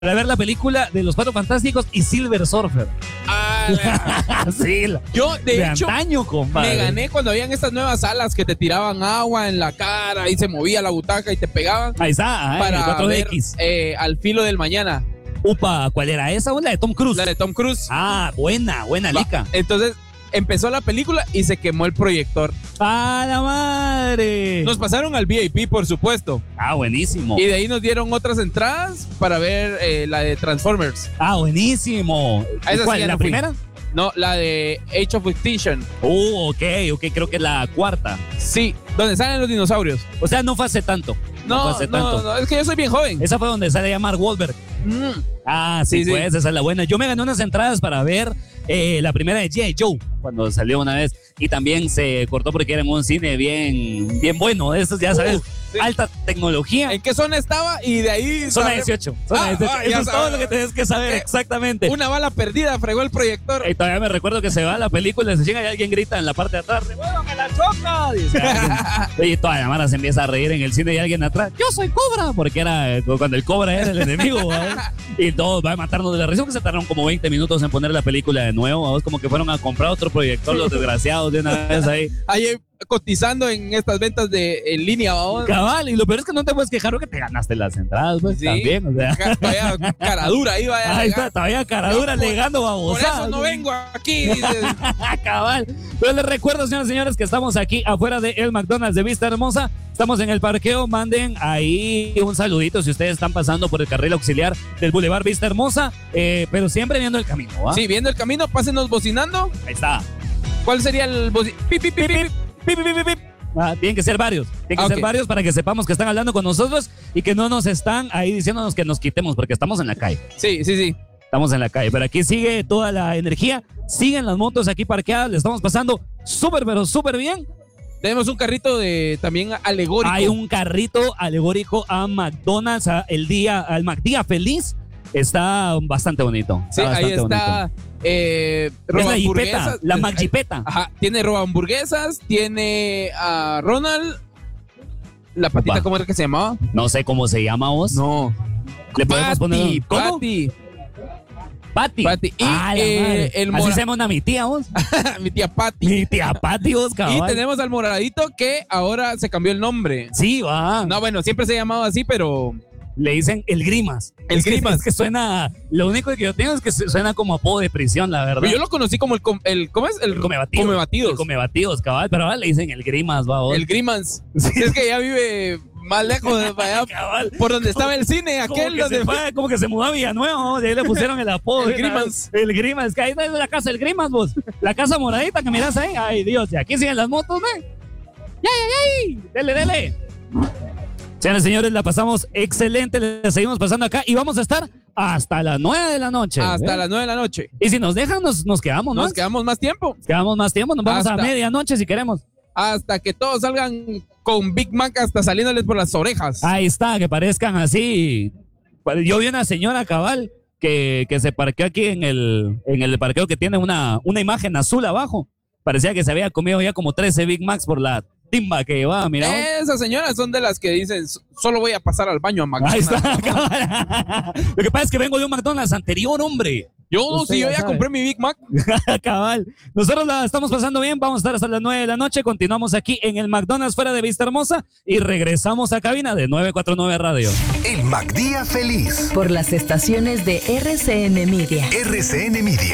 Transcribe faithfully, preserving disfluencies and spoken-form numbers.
para ver la película de Los Cuatro Fantásticos y Silver Surfer. Ah, sí, la, yo, de, de hecho, antaño, compadre. me gané cuando habían estas nuevas salas que te tiraban agua en la cara y se movía la butaca y te pegaban. Ahí está, ¿eh? Para el cuatro ver X. eh, Al filo del mañana. Upa, ¿cuál era esa? ¿La de Tom Cruise? La de Tom Cruise. Ah, buena, buena, Va, lica. Entonces empezó la película y se quemó el proyector. ¡Ah, la madre! Nos pasaron al V I P, por supuesto. Ah, buenísimo. Y de ahí nos dieron otras entradas para ver eh, la de Transformers. Ah, buenísimo. A esa ¿Cuál? sí ya ¿La no fui. primera? No, la de Age of Extinction. Oh, ok, ok, creo que es la cuarta. Sí, donde salen los dinosaurios. O sea, no fue hace tanto. No, No, fue hace no, tanto. no, es que yo soy bien joven. Esa fue donde sale ya Mark Wahlberg. Mm. Ah, sí, Sí, sí. pues, esa es la buena. Yo me gané unas entradas para ver eh, la primera de G I. Joe, cuando salió una vez. Y también se cortó porque era en un cine bien, bien bueno. Eso ya sabes, Uh, sí. alta tecnología. ¿En qué zona estaba? Y de ahí... Zona sabe- dieciocho. Zona Ah, dieciocho. ah, ya Eso es sabes. todo lo que tienes que saber, Eh, exactamente. Una bala perdida, fregó el proyector. Y todavía me recuerdo que se va la película y se llega y alguien grita en la parte de atrás, ¡remuévame la choca! Dice alguien. Y toda la mara se empieza a reír en el cine y alguien atrás, ¡yo soy Cobra! Porque era eh, cuando el Cobra era el enemigo, ¿verdad? Y todos van a matarnos de la risa, que se tardaron como veinte minutos en poner la película de nuevo, ¿verdad? Como que fueron a comprar otro proyector los desgraciados de una vez ahí. Ahí eh, cotizando en estas ventas de en línea, vamos. Cabal, y lo peor es que no te puedes quejar porque te ganaste las entradas, pues, Sí. también, o sea. Ca- Todavía cara dura, ahí vaya. Ahí está, todavía caradura Yo por- legando Por babosadas. eso no vengo aquí. Dice. Cabal. Pero les recuerdo, señoras y señores, que estamos aquí afuera de el McDonald's de Vista Hermosa. Estamos en el parqueo. Manden ahí un saludito si ustedes están pasando por el carril auxiliar del Boulevard Vista Hermosa, eh, pero siempre viendo el camino, ¿va? Sí, viendo el camino, pásenos bocinando. Ahí está. ¿Cuál sería el bocin? Pip, pip, pip, pip. Pip, pip, pip, pip. Ah, tienen que ser varios, tienen que Ah, ser ok. varios para que sepamos que están hablando con nosotros y que no nos están ahí diciéndonos que nos quitemos porque estamos en la calle. Sí, sí, sí. Estamos en la calle, pero aquí sigue toda la energía, siguen las motos aquí parqueadas, le estamos pasando súper, pero súper bien. Tenemos un carrito de también alegórico. Hay un carrito alegórico a McDonald's, a el día, al McDía Feliz. Está bastante bonito. Sí, está ahí bastante está. bonito. Eh, Es la roba jipeta, hamburguesas. la McJipeta. Ajá, tiene roba hamburguesas, tiene a Ronald. La patita, Opa. ¿cómo era que se llamaba? No sé cómo se llama vos. No. Le podemos poner. Patty, ¿Cómo? Patty. Patty. Patty. Y, Ah, la eh, madre. el Así mora- se llama una mi tía, vos. Mi tía Patty. Mi tía Patty, vos, Y cabal. tenemos al moradito que ahora se cambió el nombre. Sí, va. No, bueno, siempre se ha llamado así, pero Le dicen el Grimas. El Es que- Grimas. Es que suena. Lo único que yo tengo es que su- suena como apodo de prisión, la verdad. yo lo conocí como el, com- el ¿cómo es? El, El come batidos. come batidos. El come batidos, cabal. Pero ahora le dicen el Grimas, va, vos. El Grimans. Es que ya vive más lejos de para allá, Cabal. por donde estaba el cine, Como aquel que, donde se fue, como que se mudó a Villanueva, ¿no? De ahí le pusieron el apodo. El de una Grimas. vez. El Grimas. Que ahí está la casa del Grimas, vos. La casa moradita que miras ahí. Ay, Dios. Y aquí siguen las motos, ¿ve? ¡Yay, yay, yay! ¡Dele, dele! Señores, señores, la pasamos excelente. Le seguimos pasando acá y vamos a estar hasta las nueve de la noche. hasta ¿ve? las nueve de la noche. Y si nos dejan, nos, nos quedamos, ¿no? Nos quedamos más tiempo. Nos quedamos más tiempo. Nos vamos Hasta- a medianoche si queremos. Hasta que todos salgan con Big Mac hasta saliéndoles por las orejas. Ahí está, que parezcan así. Yo vi una señora cabal que, que se parqueó aquí en el, en el parqueo que tiene una, una imagen azul abajo. Parecía que se había comido ya como trece Big Macs por la timba que llevaba, mira. Esas señoras son de las que dicen, solo voy a pasar al baño a Ahí McDonald's. está, cabal. Lo que pasa es que vengo de un McDonald's anterior, hombre. Yo, Usted si yo ya ya sabe. compré mi Big Mac. Cabal. Nosotros la estamos pasando bien. Vamos a estar hasta las nueve de la noche. Continuamos aquí en el McDonald's fuera de Vista Hermosa y regresamos a cabina de nueve cuatro nueve Radio. El McDía Feliz. Por las estaciones de R C N Media. R C N Media.